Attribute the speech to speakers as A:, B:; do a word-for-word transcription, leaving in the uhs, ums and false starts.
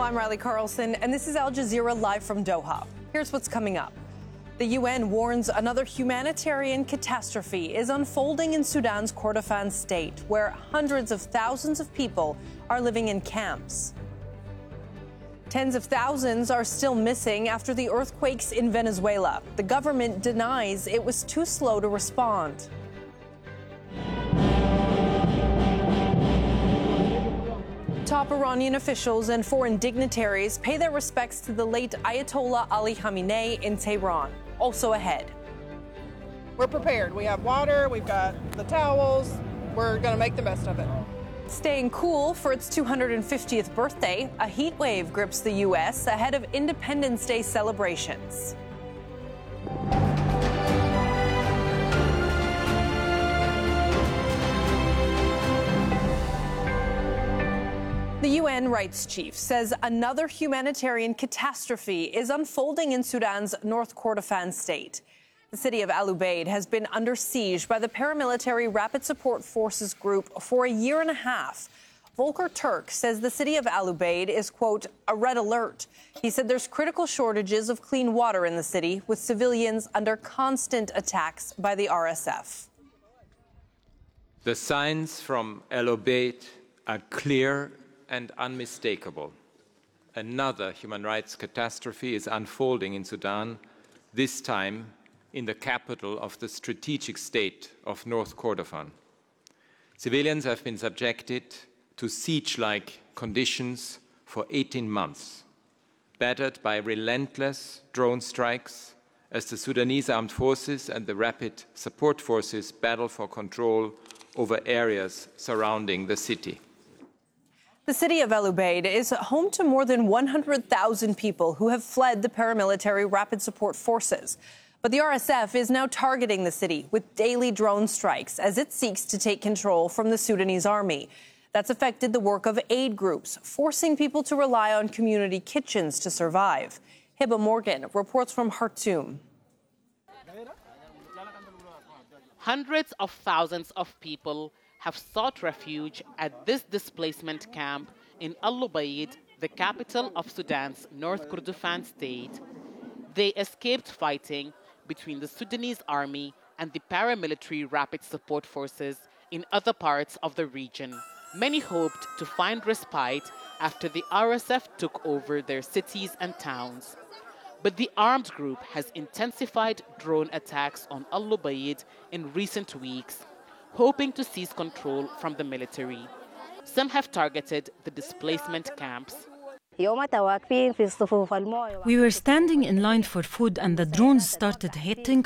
A: I'm Riley Carlson, and this is Al Jazeera live from Doha. Here's what's coming up. The U N warns another humanitarian catastrophe is unfolding in Sudan's Kordofan state, where hundreds of thousands of people are living in camps. Tens of thousands are still missing after the earthquakes in Venezuela. The government denies it was too slow to respond. Top Iranian officials and foreign dignitaries pay their respects to the late Ayatollah Ali Khamenei in Tehran. Also ahead.
B: We're prepared. We have water, we've got the towels. We're going to make the best of it.
A: Staying cool for its two hundred fiftieth birthday, a heat wave grips the U S ahead of Independence Day celebrations. The U N rights chief says another humanitarian catastrophe is unfolding in Sudan's North Kordofan state. The city of Al Ubaid has been under siege by the paramilitary Rapid Support Forces group for a year and a half. Volker Turk says the city of Al Ubaid is, quote, a red alert. He said there's critical shortages of clean water in the city, with civilians under constant attacks by the R S F.
C: The signs from Al Ubaid are clear and unmistakable. Another human rights catastrophe is unfolding in Sudan, this time in the capital of the strategic state of North Kordofan. Civilians have been subjected to siege-like conditions for eighteen months, battered by relentless drone strikes as the Sudanese armed forces and the Rapid Support Forces battle for control over areas surrounding the city.
A: The city of Al Ubaid is home to more than one hundred thousand people who have fled the paramilitary Rapid Support Forces. But the R S F is now targeting the city with daily drone strikes as it seeks to take control from the Sudanese army. That's affected the work of aid groups, forcing people to rely on community kitchens to survive. Hiba Morgan reports from Khartoum.
D: Hundreds of thousands of people have sought refuge at this displacement camp in Al Ubaid, the capital of Sudan's North Kordofan state. They escaped fighting between the Sudanese army and the paramilitary Rapid Support Forces in other parts of the region. Many hoped to find respite after the R S F took over their cities and towns. But the armed group has intensified drone attacks on Al Ubaid in recent weeks, hoping to seize control from the military. Some have targeted the displacement camps.
E: We were standing in line for food and the drones started hitting